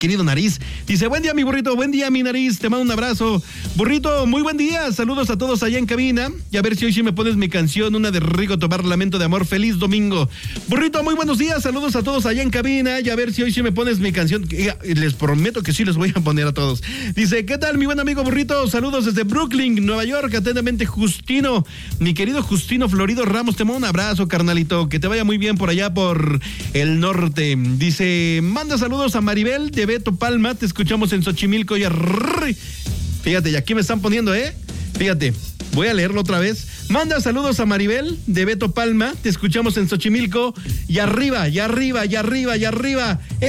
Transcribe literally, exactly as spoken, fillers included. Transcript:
querido Nariz. Dice, buen día mi burrito, buen día mi Nariz, te mando un abrazo. Burrito, muy buen día, saludos a todos allá en cabina. Y a ver si hoy sí me pones mi canción, una de Rigo Tobar, Lamento de Amor, feliz domingo. Burrito, muy buenos días, saludos a todos allá en cabina. Y a ver si hoy sí me pones mi canción. Les prometo que sí les voy a poner a todos. Dice, ¿qué tal mi buen amigo Burrito? Saludos desde Brooklyn, Nueva York, atentamente Justino. Mi querido Justino Florido Ramos, te mando un abrazo, carnalito. Que te vaya muy bien por allá por el norte. Dice, manda saludos a Maribel de Beto Palma, te escuchamos en Xochimilco y arri. Fíjate, y aquí me están poniendo, ¿eh? Fíjate, voy a leerlo otra vez. Manda saludos a Maribel de Beto Palma, te escuchamos en Xochimilco y arriba, y arriba, y arriba, y arriba.